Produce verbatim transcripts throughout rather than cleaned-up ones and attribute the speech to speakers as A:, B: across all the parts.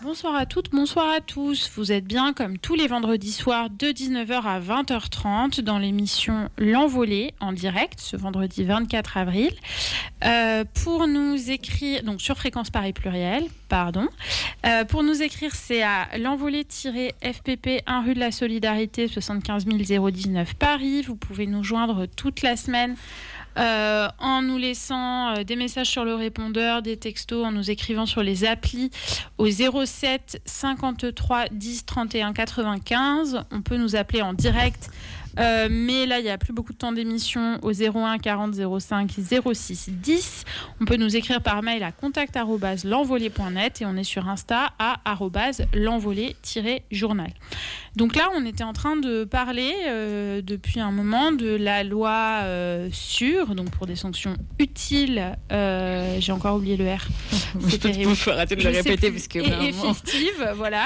A: Bonsoir à toutes, bonsoir à tous. Vous êtes bien comme tous les vendredis soirs de dix-neuf heures à vingt heures trente dans l'émission L'Envolée en direct ce vendredi vingt-quatre avril. Euh, pour nous écrire, donc sur Fréquence Paris Pluriel, pardon. Euh, pour nous écrire, c'est à l'envolée-F P P un rue de la Solidarité soixante-quinze mille dix-neuf Paris. Vous pouvez nous joindre toute la semaine. Euh, en nous laissant euh, des messages sur le répondeur, des textos, en nous écrivant sur les applis au zéro sept cinquante-trois dix trente et un quatre-vingt-quinze. On peut nous appeler en direct, euh, mais là, il n'y a plus beaucoup de temps d'émission au zéro un quarante zéro cinq zéro six dix. On peut nous écrire par mail à contact arobase l'envolée point net et on est sur Insta à arobase l'envolée-journal. Donc là, on était en train de parler euh, depuis un moment de la loi euh, sûre, donc pour des sanctions utiles. Euh, j'ai encore oublié le R.
B: C'est terrible. Il faut arrêter de le répéter parce que
A: et vraiment... effective, voilà.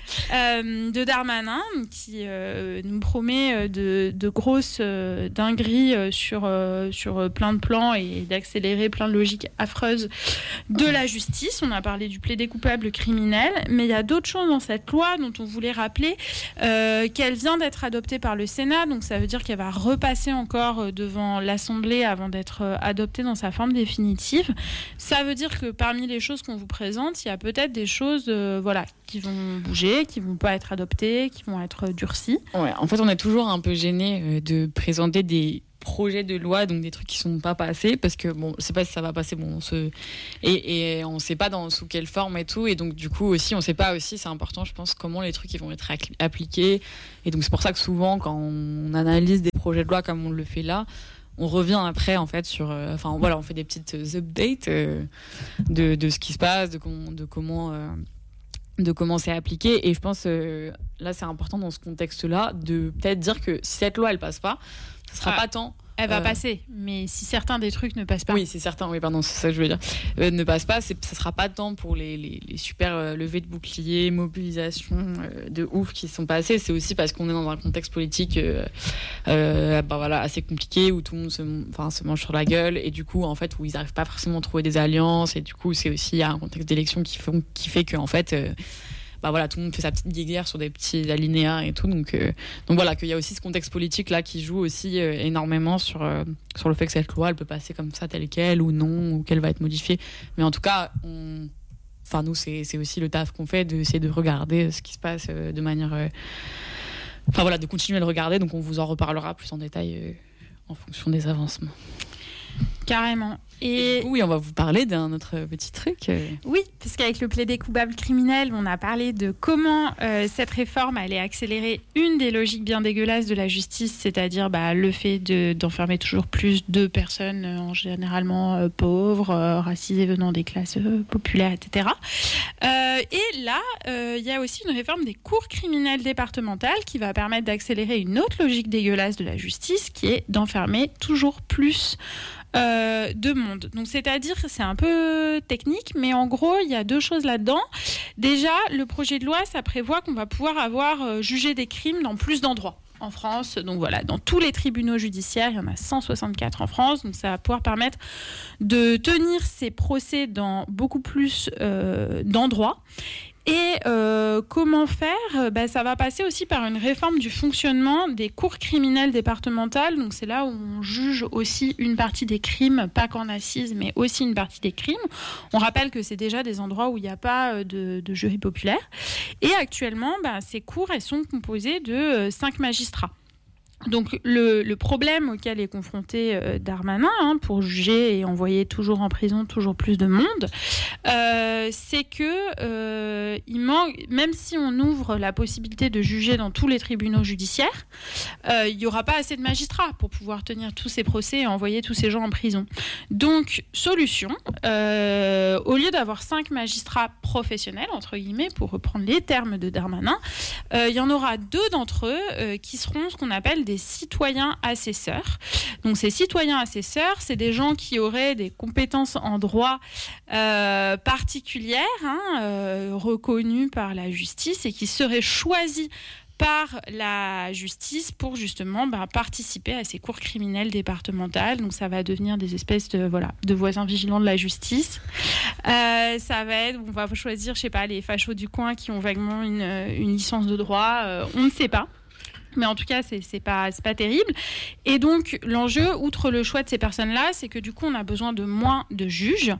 A: Euh, de Darmanin qui euh, nous promet de, de grosses euh, dingueries euh, sur euh, sur plein de plans et d'accélérer plein de logiques affreuses de la justice. On a parlé du plaidé coupable criminel, mais il y a d'autres choses dans cette loi dont on voulait rappeler. Euh, qu'elle vient d'être adoptée par le Sénat, donc ça veut dire qu'elle va repasser encore devant l'Assemblée avant d'être adoptée dans sa forme définitive. Ça veut dire que parmi les choses qu'on vous présente, il y a peut-être des choses euh, voilà, qui vont bouger, qui ne vont pas être adoptées, qui vont être durcies.
B: Ouais, en fait, on est toujours un peu gêné de présenter des projets de loi, donc des trucs qui sont pas passés, parce que bon, je sais pas si ça va passer, bon, on se... et, et on sait pas dans, sous quelle forme et tout, et donc du coup aussi, on sait pas aussi, c'est important, je pense, comment les trucs ils vont être appliqués, et donc c'est pour ça que souvent, quand on analyse des projets de loi comme on le fait là, on revient après en fait sur, euh, enfin voilà, on fait des petites updates euh, de, de ce qui se passe, de comment, de comment euh, de comment c'est appliqué, et je pense euh, là c'est important dans ce contexte-là de peut-être dire que si cette loi elle passe pas, ce sera ah, pas tant.
A: Elle va euh... passer, mais si certains des trucs ne passent pas.
B: Oui, c'est certain, oui, pardon, c'est ça que je veux dire. Euh, ne passe pas, c'est, ça sera pas tant pour les, les, les super euh, levées de boucliers, mobilisations euh, de ouf qui sont passées. C'est aussi parce qu'on est dans un contexte politique euh, euh, bah, voilà, assez compliqué où tout le monde se, enfin, se mange sur la gueule et du coup, en fait, où ils n'arrivent pas forcément à trouver des alliances et du coup, c'est aussi il y a un contexte d'élection qui, font, qui fait que, en fait. Euh, Bah voilà, tout le monde fait sa petite guéguerre sur des petits alinéas et tout, donc euh, donc voilà, qu'il y a aussi ce contexte politique là qui joue aussi euh, énormément sur euh, sur le fait que cette loi elle peut passer comme ça telle quelle ou non, ou qu'elle va être modifiée, mais en tout cas on... enfin nous c'est c'est aussi le taf qu'on fait d'essayer de regarder ce qui se passe euh, de manière euh... enfin voilà, de continuer à le regarder, donc on vous en reparlera plus en détail euh, en fonction des avancements.
A: Carrément.
B: Et, et oui, on va vous parler d'un autre petit truc.
A: Oui, parce qu'avec le plaidé coupable criminel, on a parlé de comment euh, cette réforme allait accélérer une des logiques bien dégueulasses de la justice, c'est-à-dire bah, le fait de, d'enfermer toujours plus de personnes, euh, en généralement euh, pauvres, euh, racisées venant des classes euh, populaires, et cetera. Euh, et là, il euh, y a aussi une réforme des cours criminelles départementales qui va permettre d'accélérer une autre logique dégueulasse de la justice, qui est d'enfermer toujours plus Euh, de monde. Donc, c'est-à-dire, c'est un peu technique, mais en gros, il y a deux choses là-dedans. Déjà, le projet de loi, ça prévoit qu'on va pouvoir avoir euh, jugé des crimes dans plus d'endroits en France. Donc voilà, dans tous les tribunaux judiciaires, il y en a cent soixante-quatre en France. Donc ça va pouvoir permettre de tenir ces procès dans beaucoup plus euh, d'endroits. Et euh, comment faire ? Ben, ça va passer aussi par une réforme du fonctionnement des cours criminelles départementales. Donc c'est là où on juge aussi une partie des crimes, pas qu'en assises, mais aussi une partie des crimes. On rappelle que c'est déjà des endroits où il n'y a pas de, de jury populaire. Et actuellement, ben, ces cours, elles sont composées de euh, cinq magistrats. Donc le, le problème auquel est confronté euh, Darmanin hein, pour juger et envoyer toujours en prison toujours plus de monde, euh, c'est que euh, il manque, même si on ouvre la possibilité de juger dans tous les tribunaux judiciaires, euh, il n'y aura pas assez de magistrats pour pouvoir tenir tous ces procès et envoyer tous ces gens en prison. Donc solution, euh, au lieu d'avoir cinq magistrats professionnels entre guillemets pour reprendre les termes de Darmanin, euh, il y en aura deux d'entre eux euh, qui seront ce qu'on appelle des des citoyens assesseurs. Donc ces citoyens assesseurs, c'est des gens qui auraient des compétences en droit euh, particulières, hein, euh, reconnues par la justice et qui seraient choisis par la justice pour justement bah, participer à ces cours criminelles départementales. Donc ça va devenir des espèces de, voilà, de voisins vigilants de la justice. Euh, ça va être, on va choisir, je sais pas, les fachos du coin qui ont vaguement une, une licence de droit, euh, on ne sait pas. Mais en tout cas, c'est, c'est pas, c'est pas terrible. Et donc, l'enjeu, outre le choix de ces personnes-là, c'est que du coup, on a besoin de moins de juges.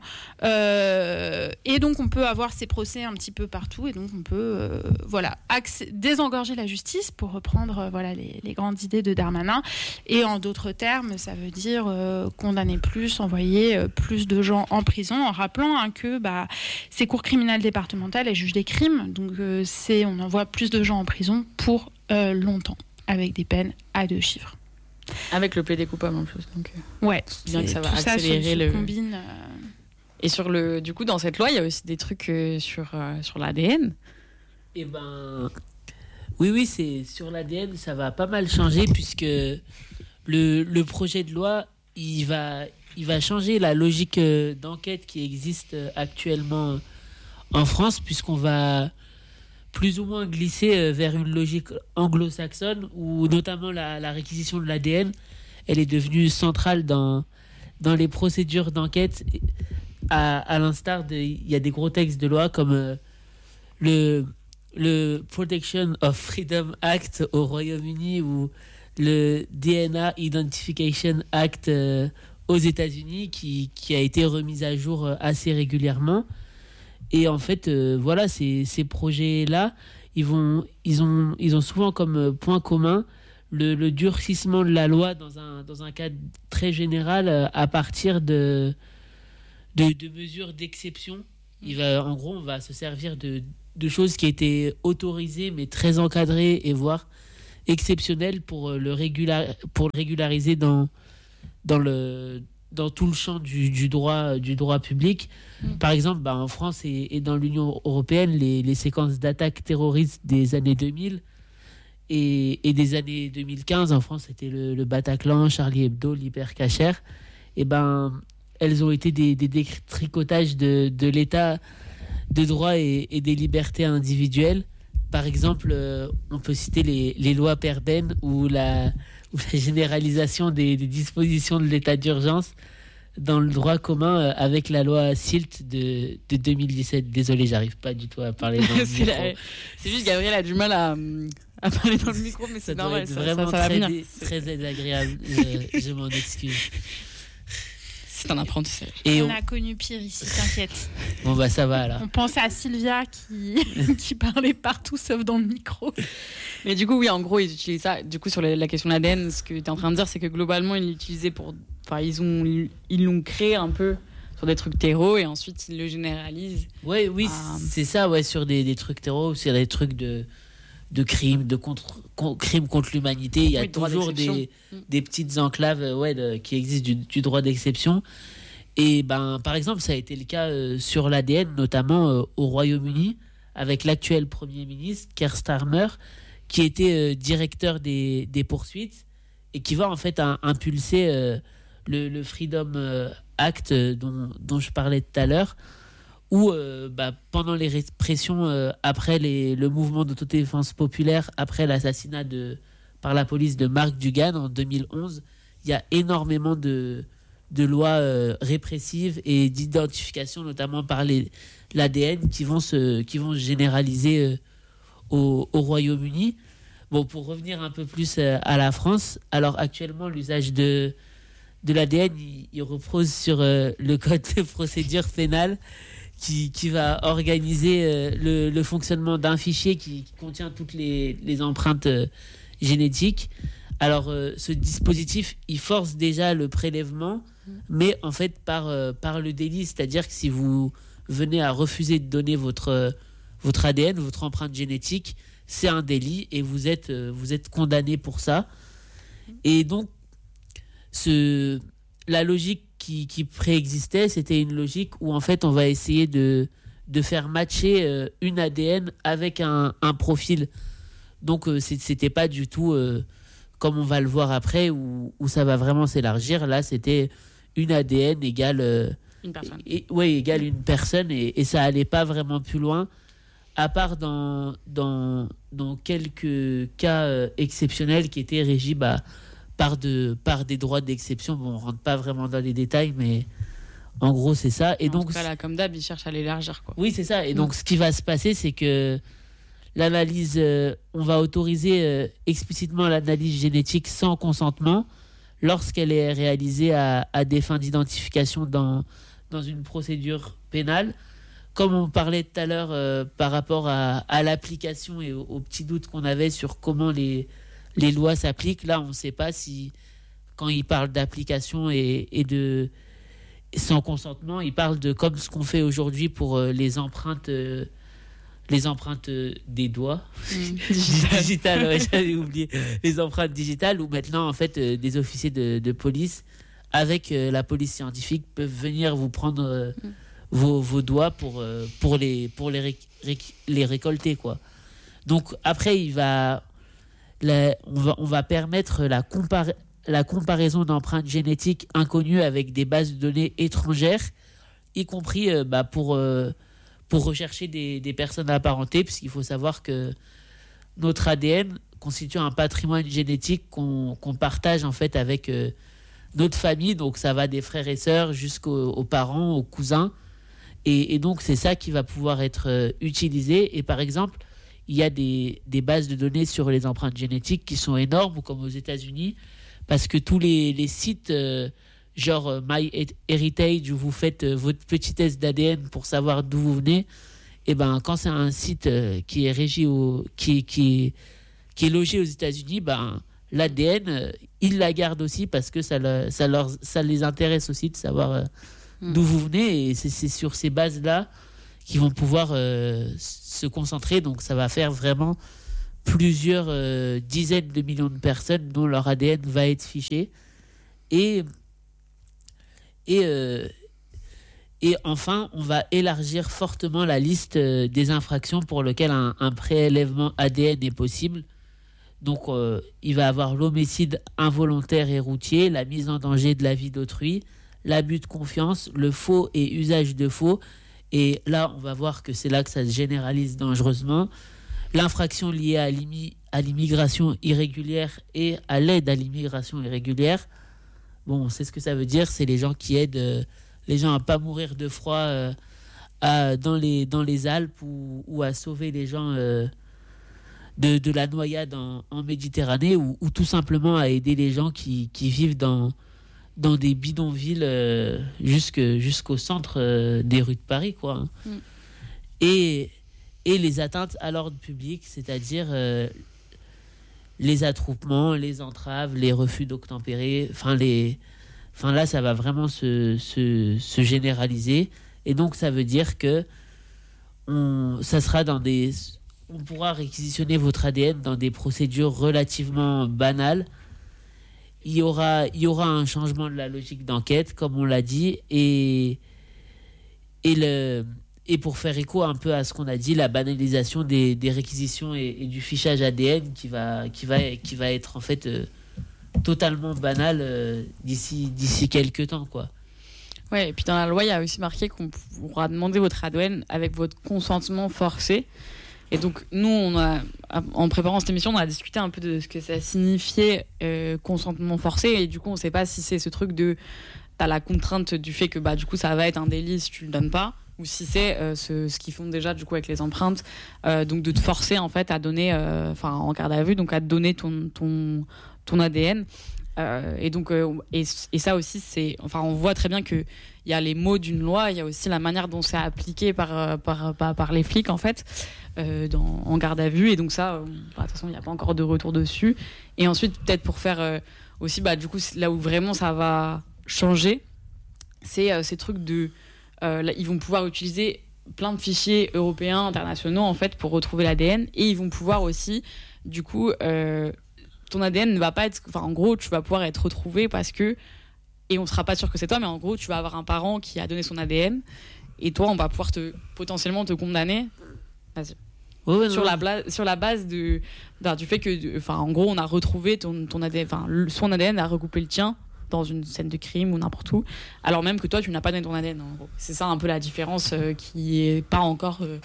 A: Euh, et donc, on peut avoir ces procès un petit peu partout. Et donc, on peut euh, voilà, accé- désengorger la justice, pour reprendre euh, voilà, les, les grandes idées de Darmanin. Et en d'autres termes, ça veut dire euh, condamner plus, envoyer euh, plus de gens en prison, en rappelant hein, que bah, ces cours criminelles départementales, elles jugent des crimes. Donc, euh, c'est, on envoie plus de gens en prison pour Euh, longtemps, avec des peines à deux chiffres.
B: Avec le plaidé coupable en plus. Donc, euh,
A: ouais,
B: bien que ça va
A: tout
B: accélérer
A: ça se,
B: le.
A: se combine, euh...
B: Et sur le, du coup, dans cette loi, il y a aussi des trucs euh, sur euh, sur l'A D N.
C: Eh ben, oui, oui, c'est sur l'A D N, ça va pas mal changer puisque le, le projet de loi, il va il va changer la logique euh, d'enquête qui existe euh, actuellement en France, puisqu'on va plus ou moins glisser vers une logique anglo-saxonne où notamment la, la réquisition de l'A D N, elle est devenue centrale dans, dans les procédures d'enquête, à, à l'instar de, il y a des gros textes de loi comme euh, le, le Protection of Freedom Act au Royaume-Uni ou le D N A Identification Act euh, aux États-Unis qui, qui a été remis à jour assez régulièrement. Et en fait, euh, voilà, ces, ces projets-là, ils, vont, ils, ont, ils ont souvent comme point commun le, le durcissement de la loi dans un, dans un cadre très général euh, à partir de, de, de mesures d'exception. Il va, en gros, on va se servir de, de choses qui étaient autorisées mais très encadrées et voire exceptionnelles pour le, régular, pour le régulariser dans, dans le... dans tout le champ du, du, droit, du droit public. Mmh. Par exemple, bah, en France et, et dans l'Union européenne, les, les séquences d'attaques terroristes des années deux mille et, et des années deux mille quinze, en France, c'était le, le Bataclan, Charlie Hebdo, l'Hypercacher, et ben, elles ont été des, des détricotages de, de l'état de droit et, et des libertés individuelles. Par exemple, euh, on peut citer les, les lois Perben ou la, ou la généralisation des, des dispositions de l'état d'urgence dans le droit commun euh, avec la loi S I L T de, de deux mille dix-sept. Désolé, j'arrive pas du tout à parler dans le
B: c'est,
C: micro.
B: la, c'est juste Gabriel a du mal à, à parler dans le micro, mais c'est
C: ça
B: normal.
C: Ça
B: ça,
C: vraiment
B: ça, ça
C: très,
B: va
C: dé, très désagréable. je, je m'en excuse.
B: C'est un apprentissage.
A: Et on, on a connu pire ici, t'inquiète.
C: Bon bah ça va alors.
A: On pensait à Sylvia qui, qui parlait partout sauf dans le micro.
B: Mais du coup, oui, en gros, ils utilisent ça. Du coup, sur la, la question de l'A D N, ce que tu es en train de dire, c'est que globalement, ils l'utilisaient pour. Enfin, ils, ont, ils l'ont créé un peu sur des trucs terreaux et ensuite ils le généralisent.
C: Ouais, oui, à... c'est ça, ouais, sur des, des trucs terreaux, sur des trucs de, de crimes, de contre, con, crimes contre l'humanité. Il y a oui, toujours des, des petites enclaves ouais, de, qui existent du, du droit d'exception. Et ben, par exemple, ça a été le cas euh, sur l'A D N, notamment euh, au Royaume-Uni, avec l'actuel Premier ministre, Keir Starmer, qui était euh, directeur des, des poursuites et qui va en fait un, impulser euh, le, le Freedom Act euh, dont, dont je parlais tout à l'heure, où euh, bah, pendant les répressions, euh, après les, le mouvement d'autodéfense populaire, après l'assassinat de, par la police de Mark Dugan en deux mille onze, il y a énormément de, de lois euh, répressives et d'identification, notamment par les, l'A D N, qui vont se, qui vont se généraliser euh, au, au Royaume-Uni. Bon, pour revenir un peu plus euh, à la France, alors actuellement, l'usage de, de l'A D N, il, il repose sur euh, le code de procédure pénale qui, qui va organiser euh, le, le fonctionnement d'un fichier qui, qui contient toutes les, les empreintes euh, génétiques. Alors, euh, ce dispositif, il force déjà le prélèvement, mais en fait par, euh, par le délit, c'est-à-dire que si vous venez à refuser de donner votre, euh, votre A D N, votre empreinte génétique, c'est un délit et vous êtes, euh, vous êtes condamné pour ça. Et donc, ce, la logique qui, qui préexistait, c'était une logique où en fait on va essayer de, de faire matcher euh, une A D N avec un, un profil. Donc, euh, c'était pas du tout... Euh, comme on va le voir après, où, où ça va vraiment s'élargir. Là, c'était une A D N égale... Euh,
B: une personne.
C: Et, ouais, égale une personne, et, et ça allait pas vraiment plus loin. à part dans, dans, dans quelques cas euh, exceptionnels qui étaient régis bah, par, de, par des droits d'exception. Bon, on ne rentre pas vraiment dans les détails, mais en gros, c'est ça. Et
B: en
C: donc,
B: tout cas, là, comme d'hab, ils cherchent à l'élargir, quoi.
C: Oui, c'est ça. Et
B: Mm.
C: donc, ce qui va se passer, c'est que l'analyse, euh, on va autoriser euh, explicitement l'analyse génétique sans consentement lorsqu'elle est réalisée à, à des fins d'identification dans, dans une procédure pénale. Comme on parlait tout à l'heure euh, par rapport à, à l'application et aux, aux petits doutes qu'on avait sur comment les, les lois s'appliquent, là, on ne sait pas si, quand il parle d'application et, et de sans consentement, il parle de comme ce qu'on fait aujourd'hui pour euh, les empreintes, euh, les empreintes euh, des doigts,
B: Mmh.
C: digitales, ouais, j'avais oublié, les empreintes digitales, où maintenant, en fait, euh, des officiers de, de police, avec euh, la police scientifique, peuvent venir vous prendre euh,
B: Mm.
C: vos, vos doigts pour, euh, pour, les, pour les, ré- ré- les récolter, quoi. Donc, après, il va, la- on, va, on va permettre la, compara- la comparaison d'empreintes génétiques inconnues avec des bases de données étrangères, y compris euh, bah, pour, euh, pour rechercher des, des personnes apparentées, puisqu'il faut savoir que notre A D N constitue un patrimoine génétique qu'on qu'on partage en fait avec euh, notre famille, donc ça va des frères et sœurs jusqu'aux aux parents, aux cousins, et, et donc c'est ça qui va pouvoir être euh, utilisé. Et par exemple, il y a des, des bases de données sur les empreintes génétiques qui sont énormes, comme aux États-Unis, parce que tous les, les sites euh, genre euh, MyHeritage, où vous faites euh, votre petit test d'A D N pour savoir d'où vous venez, et ben quand c'est un site euh, qui est régi au, qui, qui, qui est logé aux États-Unis, ben l'A D N euh, ils la gardent aussi parce que ça, le- ça, leur, ça les intéresse aussi de savoir euh,
B: Mm.
C: d'où vous venez, et c'est c'est sur ces bases-là qu'ils vont pouvoir euh, se concentrer. Donc ça va faire vraiment plusieurs euh, dizaines de millions de personnes dont leur A D N va être fiché. Et, et, euh, et enfin, on va élargir fortement la liste euh, des infractions pour lesquelles un, un prélèvement A D N est possible. Donc, euh, il va avoir l'homicide involontaire et routier, la mise en danger de la vie d'autrui, l'abus de confiance, le faux et usage de faux. Et là, on va voir que c'est là que ça se généralise dangereusement. L'infraction liée à l'immi- à l'immigration irrégulière et à l'aide à l'immigration irrégulière. Bon, on sait ce que ça veut dire. C'est les gens qui aident euh, les gens à ne pas mourir de froid euh, à- dans, les, dans les Alpes, ou, ou à sauver les gens euh, de, de la noyade en, en Méditerranée, ou, ou tout simplement à aider les gens qui, qui vivent dans, dans des bidonvilles euh, jusque, jusqu'au centre euh, des rues de Paris, quoi. hein.
B: Mm.
C: Et, et les atteintes à l'ordre public, c'est-à-dire euh, les attroupements, les entraves, les refus d'obtempérer, enfin les... Enfin là, ça va vraiment se, se, se généraliser. Et donc, ça veut dire que on, ça sera dans des... On pourra réquisitionner votre A D N dans des procédures relativement banales. Il y aura, il y aura un changement de la logique d'enquête, comme on l'a dit. Et, et, le, et pour faire écho un peu à ce qu'on a dit, la banalisation des, des réquisitions et, et du fichage A D N qui va, qui va, qui va être en fait... Euh, totalement banal euh, d'ici d'ici quelques temps, quoi.
B: Ouais, et puis dans la loi, il y a aussi marqué qu'on pourra demander votre A D N avec votre consentement forcé. Et donc, nous, on a, en préparant cette émission, on a discuté un peu de ce que ça signifiait euh, consentement forcé. Et du coup, on ne sait pas si c'est ce truc de... T'as la contrainte du fait que bah, du coup, ça va être un délit si tu ne le donnes pas. Ou si c'est euh, ce, ce qu'ils font déjà du coup avec les empreintes. Euh, donc, de te forcer, en fait, à donner... Enfin, euh, en garde à vue, donc à te donner ton... ton ton A D N euh, et donc euh, et, et ça aussi c'est enfin on voit très bien que il y a les mots d'une loi, il y a aussi la manière dont c'est appliqué par par par, par les flics en fait euh, dans, en garde à vue, et donc ça euh, bah, de toute façon il n'y a pas encore de retour dessus. Et ensuite peut-être pour faire euh, aussi bah du coup là où vraiment ça va changer, c'est euh, ces trucs de euh, là, ils vont pouvoir utiliser plein de fichiers européens, internationaux en fait pour retrouver l'A D N, et ils vont pouvoir aussi du coup euh, ton A D N ne va pas être... Enfin, en gros, tu vas pouvoir être retrouvé parce que... Et on ne sera pas sûr que c'est toi, mais en gros, tu vas avoir un parent qui a donné son A D N. Et toi, on va pouvoir te, potentiellement te condamner. Vas-y.
C: Ouais, ouais,
B: sur,
C: ouais.
B: la bla... sur la base de, bah, du fait que... Enfin, en gros, on a retrouvé ton, ton A D N... Enfin, son A D N a recoupé le tien dans une scène de crime ou n'importe où. Alors même que toi, tu n'as pas donné ton A D N, en gros. C'est ça un peu la différence euh, qui n'est pas encore... Euh,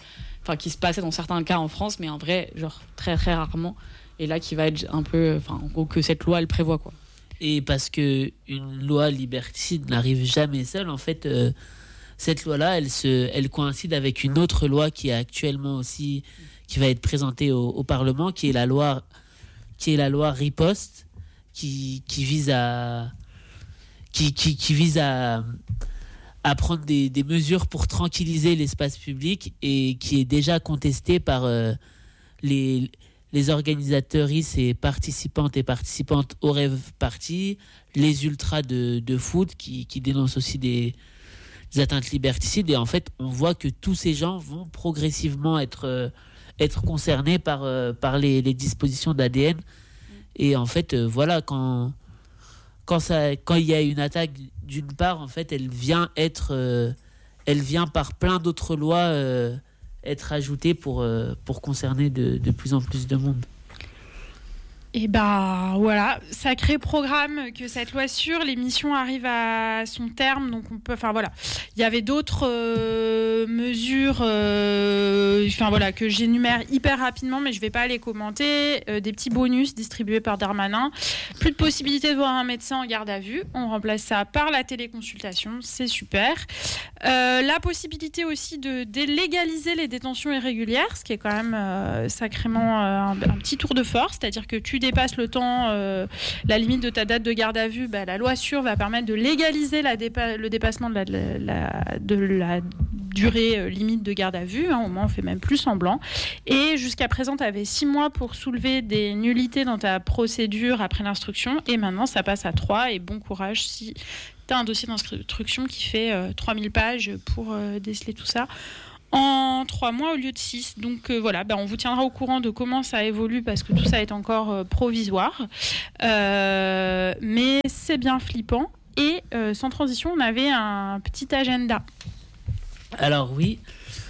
B: enfin qui se passait dans certains cas en France, mais en vrai, genre très très rarement. Et là, qui va être un peu, enfin, en gros, que cette loi, elle prévoit, quoi.
C: Et parce que une loi liberticide n'arrive jamais seule, en fait, euh, cette loi-là, elle se, elle coïncide avec une autre loi qui est actuellement aussi, qui va être présentée au, au Parlement, qui est la loi, qui est la loi Riposte, qui, qui vise à, qui, qui, qui vise à, à prendre des, des mesures pour tranquilliser l'espace public et qui est déjà contestée par euh, les les organisateuristes et participantes et participantes au rêve party, les ultras de, de foot qui, qui dénoncent aussi des, des atteintes liberticides. Et en fait, on voit que tous ces gens vont progressivement être, euh, être concernés par, euh, par les, les dispositions d'A D N. Et en fait, euh, voilà, quand, quand, ça, quand il y a une attaque, d'une part, en fait, elle vient, être, euh, elle vient par plein d'autres lois euh, être ajoutée pour, euh, pour concerner de, de plus en plus de monde.
A: Et bah voilà, sacré programme que cette loi sur, l'émission arrive à son terme, donc on peut, enfin voilà, il y avait d'autres euh, mesures, euh, enfin voilà, que j'énumère hyper rapidement, mais je vais pas les commenter, euh, des petits bonus distribués par Darmanin, plus de possibilité de voir un médecin en garde à vue, on remplace ça par la téléconsultation, c'est super. Euh, la possibilité aussi de délégaliser les détentions irrégulières, ce qui est quand même euh, sacrément euh, un, un petit tour de force, c'est-à-dire que tu dépasse le temps, euh, la limite de ta date de garde à vue, bah, la loi sûre va permettre de légaliser la dépa- le dépassement de la, de la, de la durée euh, limite de garde à vue. Hein, au moins, on fait même plus semblant. Et jusqu'à présent, tu avais six mois pour soulever des nullités dans ta procédure après l'instruction. Et maintenant, ça passe à trois. Et bon courage si tu as un dossier d'instruction qui fait euh, trois mille pages pour euh, déceler tout ça en trois mois au lieu de six. Donc euh, voilà, bah, on vous tiendra au courant de comment ça évolue parce que tout ça est encore euh, provisoire. Euh, mais c'est bien flippant. Et euh, sans transition, on avait un petit agenda.
C: Alors oui,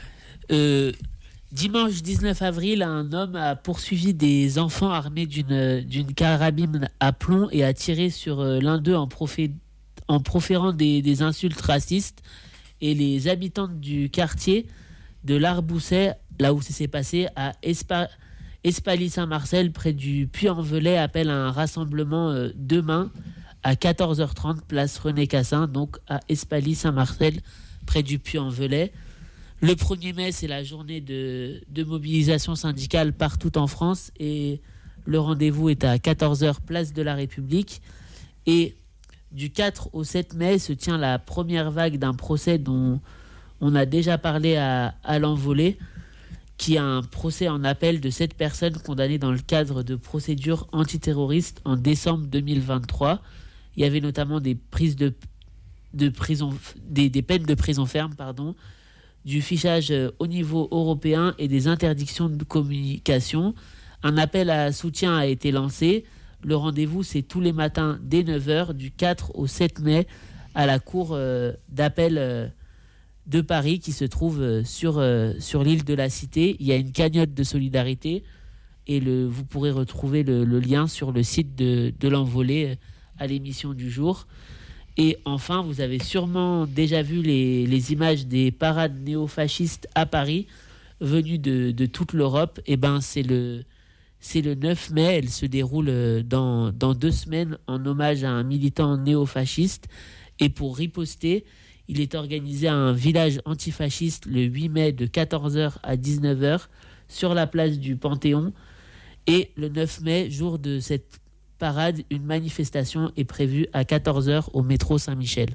C: euh, dimanche dix-neuf avril, un homme a poursuivi des enfants armés d'une, d'une carabine à plomb et a tiré sur euh, l'un d'eux en, profé- en proférant des, des insultes racistes. Et les habitants du quartier de l'Arbousset, là où ça s'est passé, à Espa- Espaly-Saint-Marcel, près du Puy-en-Velay, appellent à un rassemblement euh, demain à quatorze heures trente, place René Cassin, donc à Espaly-Saint-Marcel, près du Puy-en-Velay. Le premier mai, c'est la journée de, de mobilisation syndicale partout en France et le rendez-vous est à quatorze heures, place de la République. Et du quatre au sept mai se tient la première vague d'un procès dont on a déjà parlé à, à l'envolée, qui a un procès en appel de sept personnes condamnées dans le cadre de procédures antiterroristes en décembre deux mille vingt-trois. Il y avait notamment des prises de, de prison, des, des peines de prison ferme, pardon, du fichage au niveau européen et des interdictions de communication. Un appel à soutien a été lancé. Le rendez-vous, c'est tous les matins dès neuf heures, du quatre au sept mai, à la cour euh, d'appel euh, de Paris, qui se trouve euh, sur, euh, sur l'île de la Cité. Il y a une cagnotte de solidarité et le, vous pourrez retrouver le, le lien sur le site de, de l'envolée euh, à l'émission du jour. Et enfin, vous avez sûrement déjà vu les, les images des parades néofascistes à Paris, venues de, de toute l'Europe. Et ben, c'est le... C'est le neuf mai, elle se déroule dans, dans deux semaines en hommage à un militant néofasciste. Et pour riposter, il est organisé à un village antifasciste le huit mai de quatorze heures à dix-neuf heures sur la place du Panthéon. Et le neuf mai, jour de cette parade, une manifestation est prévue à quatorze heures au métro Saint-Michel.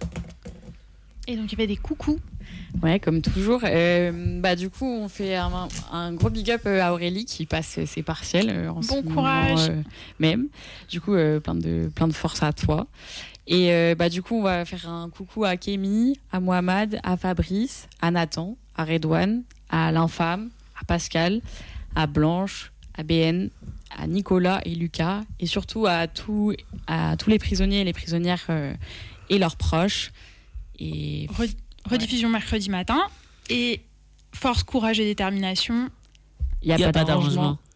A: Et donc il y avait des coucous.
B: Ouais, comme toujours. Euh, bah, du coup, on fait un, un gros big up à Aurélie qui passe ses partiels. Euh, en
A: Bon
B: ce
A: courage.
B: moment, euh, même. Du coup, euh, plein, de, plein de force à toi. Et euh, bah, du coup, on va faire un coucou à Kémy, à Mohamed, à Fabrice, à Nathan, à Redouane, à l'Infâme, à Pascal, à Blanche, à B N, à Nicolas et Lucas. Et surtout à, tout, à tous les prisonniers et les prisonnières euh, et leurs proches. Et...
A: Rediffusion ouais. mercredi matin. Et force, courage et détermination.
B: Il n'y a, a pas, pas d'arrangement.